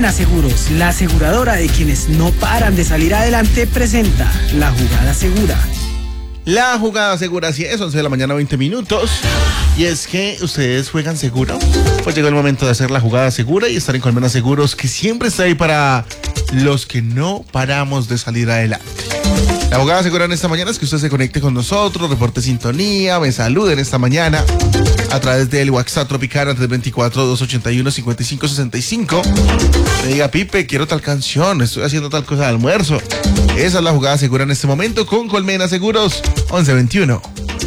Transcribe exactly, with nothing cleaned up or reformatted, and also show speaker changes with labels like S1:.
S1: Colmena Seguros, la aseguradora de quienes no paran de salir adelante, presenta La Jugada Segura.
S2: La Jugada Segura, así es, once de la mañana, veinte minutos. Y es que ustedes juegan seguro. Pues llegó el momento de hacer la Jugada Segura y estar en Colmena Seguros, que siempre está ahí para los que no paramos de salir adelante. La Jugada Segura en esta mañana es que usted se conecte con nosotros, reporte sintonía, me saluden esta mañana a través del WhatsApp Tropicana tres dos cuatro, dos ocho uno, cinco cinco seis cinco. Me diga, Pipe, quiero tal canción, estoy haciendo tal cosa de almuerzo. Esa es la Jugada Segura en este momento con Colmena Seguros once veintiuno.